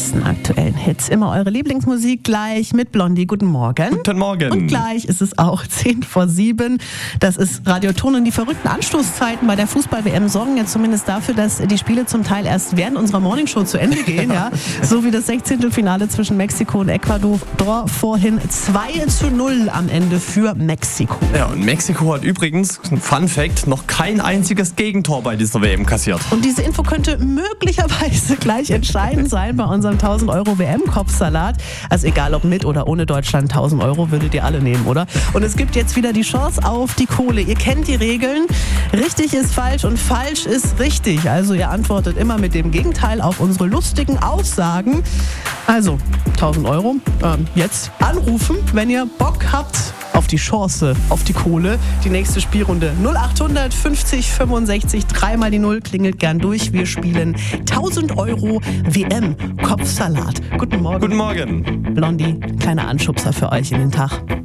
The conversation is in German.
besten aktuellen Hits. Immer eure Lieblingsmusik gleich mit Blondie. Guten Morgen. Guten Morgen. Und gleich ist es auch 6:50. Das ist Radioton und die verrückten Anstoßzeiten bei der Fußball-WM sorgen ja zumindest dafür, dass die Spiele zum Teil erst während unserer Morningshow zu Ende gehen. Ja. So wie das 16. Finale zwischen Mexiko und Ecuador vorhin 2:0 am Ende für Mexiko. Ja, und Mexiko hat übrigens, Fun Fact, noch kein einziges Gegentor bei dieser WM kassiert. Und diese Info könnte möglicherweise gleich entscheidend sein bei unserem 1000 Euro WM-Kopfsalat. Also egal ob mit oder ohne Deutschland, 1000 Euro würdet ihr alle nehmen, oder? Und es gibt jetzt wieder die Chance auf die Kohle. Ihr kennt die Regeln. Richtig ist falsch und falsch ist richtig. Also ihr antwortet immer mit dem Gegenteil auf unsere lustigen Aussagen. Also 1000 Euro. Jetzt anrufen, wenn ihr Bock habt auf die Chance, auf die Kohle. Die nächste Spielrunde 0800 50 65 3 die 0 klingelt gern durch. Wir spielen 1000 Euro WM Kopfsalat. Guten Morgen. Guten Morgen. Blondie, kleiner Anschubser für euch in den Tag.